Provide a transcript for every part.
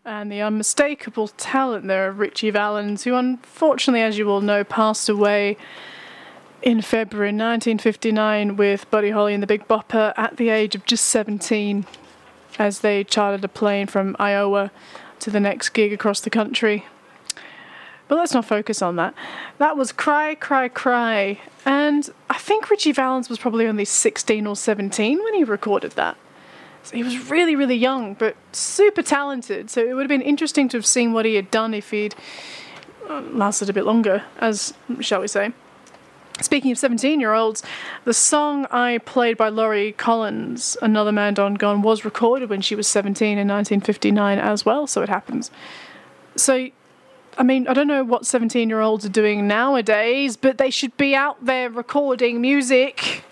and the unmistakable talent there of Ritchie Valens, who unfortunately, as you all know, passed away in February 1959 with Buddy Holly and the Big Bopper at the age of just 17 as they chartered a plane from Iowa to the next gig across the country. But let's not focus on that. That was Cry, Cry, Cry. And I think Ritchie Valens was probably only 16 or 17 when he recorded that. So he was really, really young, but super talented. So it would have been interesting to have seen what he had done if he'd lasted a bit longer, as shall we say. Speaking of 17-year-olds, the song I played by Laurie Collins, Another Man Done Gone, was recorded when she was 17 in 1959 as well, so it happens. So, I mean, I don't know what 17-year-olds are doing nowadays, but they should be out there recording music.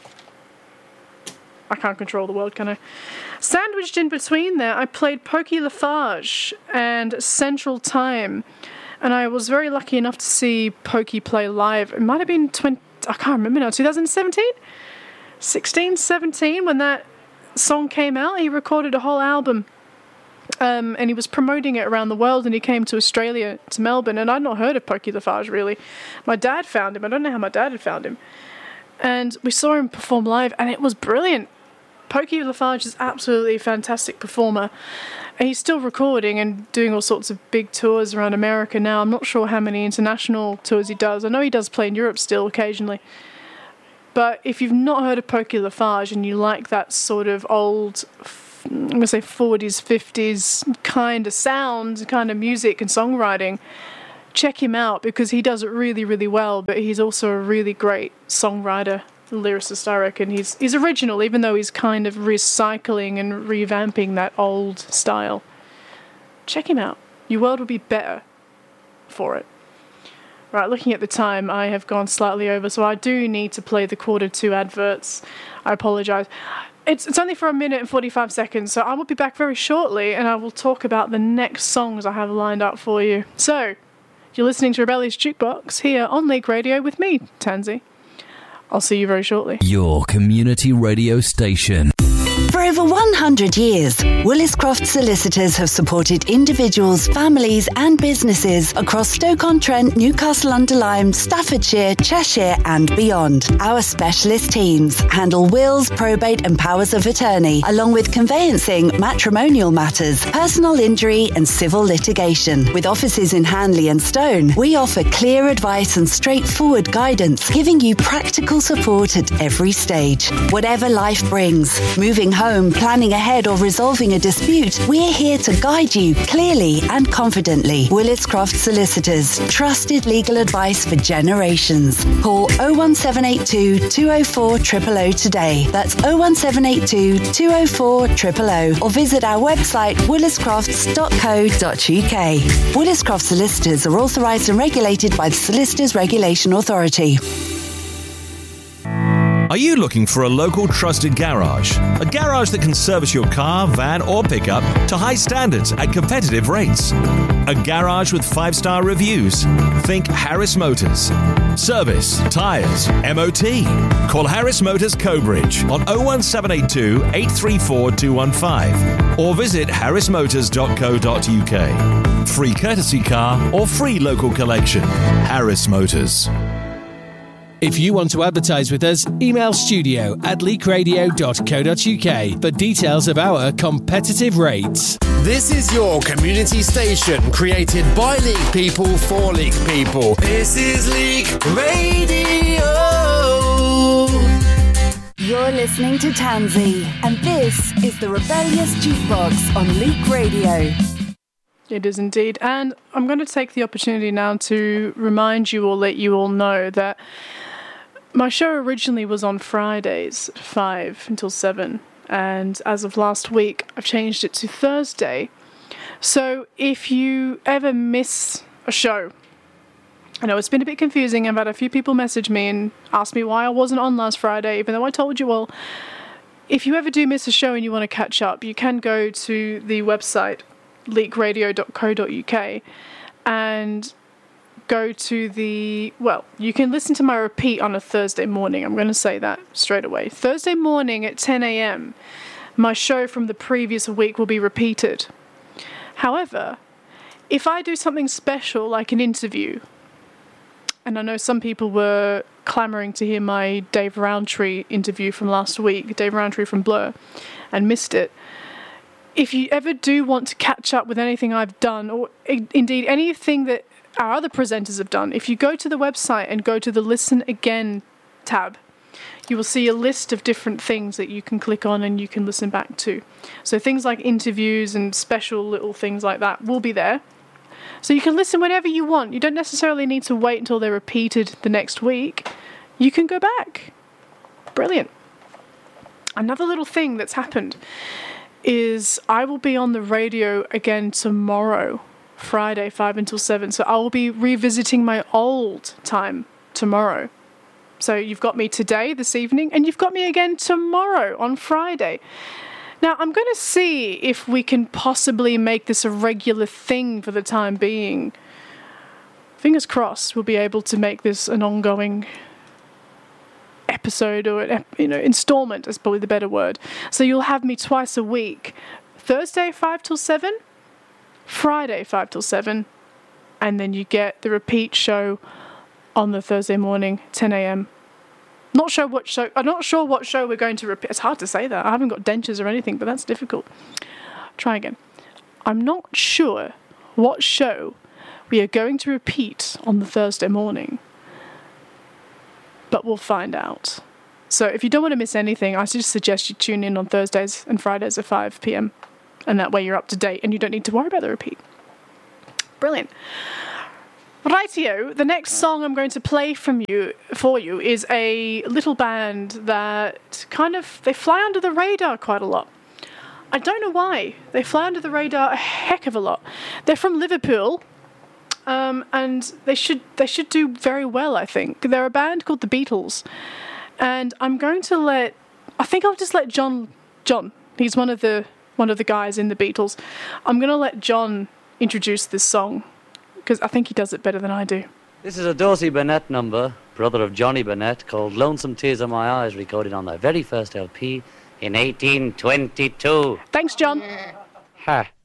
I can't control the world, can I? Sandwiched in between there, I played Pokey Lafarge and Central Time. And I was very lucky enough to see Pokey play live. It might have been I can't remember now, 2017? 16, 17, when that song came out. He recorded a whole album. And he was promoting it around the world, and he came to Australia, to Melbourne, and I'd not heard of Pokey Lafarge, really. My dad found him. I don't know how my dad had found him. And we saw him perform live, and it was brilliant. Pokey Lafarge is absolutely a fantastic performer. And he's still recording and doing all sorts of big tours around America now. I'm not sure how many international tours he does. I know he does play in Europe still occasionally. But if you've not heard of Pokey Lafarge and you like that sort of old, I'm going to say 40s, 50s kind of sound, kind of music and songwriting, check him out because he does it really, really well. But he's also a really great songwriter, lyricist, I reckon. He's original, even though he's kind of recycling and revamping that old style. Check him out. Your world will be better for it. Right, looking at the time, I have gone slightly over, so I do need to play the 1:45 adverts. I apologise. It's only for 1 minute and 45 seconds, so I will be back very shortly, and I will talk about the next songs I have lined up for you. So, you're listening to Rebellious Jukebox here on Leak Radio with me, Tansy. I'll see you very shortly. Your community radio station. For over 100 years, Willis-Croft Solicitors have supported individuals, families and businesses across Stoke-on-Trent, Newcastle-under-Lyme, Staffordshire, Cheshire and beyond. Our specialist teams handle wills, probate and powers of attorney, along with conveyancing, matrimonial matters, personal injury and civil litigation. With offices in Hanley and Stone, we offer clear advice and straightforward guidance, giving you practical support at every stage. Whatever life brings, moving home, planning ahead or resolving a dispute, we're here to guide you clearly and confidently. Willis-Croft Solicitors, trusted legal advice for generations. Call 01782 204 000 today. That's 01782 204 000 or visit our website williscrofts.co.uk. Willis-Croft Solicitors are authorised and regulated by the Solicitors Regulation Authority. Are you looking for a local trusted garage? A garage that can service your car, van or pickup to high standards at competitive rates. A garage with 5-star reviews. Think Harris Motors. Service, tyres, MOT. Call Harris Motors Cobridge on 01782 834 215 or visit harrismotors.co.uk. Free courtesy car or free local collection. Harris Motors. If you want to advertise with us, email studio@leakradio.co.uk for details of our competitive rates. This is your community station, created by Leak people for Leak people. This is Leak Radio. You're listening to Tansy, and this is the Rebellious Jukebox on Leak Radio. It is indeed. And I'm going to take the opportunity now to remind you or let you all know that my show originally was on Fridays at 5 until 7, and as of last week, I've changed it to Thursday. So if you ever miss a show, I know it's been a bit confusing. I've had a few people message me and ask me why I wasn't on last Friday, even though I told you all. If you ever do miss a show and you want to catch up, you can go to the website leakradio.co.uk and go to you can listen to my repeat on a Thursday morning. I'm going to say that straight away. Thursday morning at 10 a.m, my show from the previous week will be repeated. However, if I do something special like an interview, and I know some people were clamouring to hear my Dave Rowntree interview from last week, Dave Rowntree from Blur, and missed it. If you ever do want to catch up with anything I've done, or indeed anything that our other presenters have done, if you go to the website and go to the Listen Again tab, you will see a list of different things that you can click on and you can listen back to. So things like interviews and special little things like that will be there. So you can listen whenever you want. You don't necessarily need to wait until they're repeated the next week. You can go back. Brilliant. Another little thing that's happened is I will be on the radio again tomorrow, Friday, 5 until 7. So I will be revisiting my old time tomorrow. So you've got me today, this evening, and you've got me again tomorrow on Friday. Now, I'm going to see if we can possibly make this a regular thing for the time being. Fingers crossed we'll be able to make this an ongoing episode, or installment is probably the better word. So you'll have me twice a week. Thursday, 5 till 7. Friday, 5 till 7. And then you get the repeat show on the Thursday morning, 10 a.m. I'm not sure what show we're going to repeat. It's hard to say that. I haven't got dentures or anything, but that's difficult. Try again. I'm not sure what show we are going to repeat on the Thursday morning, but we'll find out. So if you don't want to miss anything, I just suggest you tune in on Thursdays and Fridays at 5 p.m. And that way you're up to date and you don't need to worry about the repeat. Brilliant. Rightio, the next song I'm going to play for you is a little band that they fly under the radar quite a lot. I don't know why. They fly under the radar a heck of a lot. They're from Liverpool, and they should do very well, I think. They're a band called The Beatles, and I'll just let John, he's one of the guys in The Beatles. I'm going to let John introduce this song, because I think he does it better than I do. This is a Dorsey Burnett number, brother of Johnny Burnett, called Lonesome Tears in My Eyes, recorded on their very first LP in 1822. Thanks, John. Ha.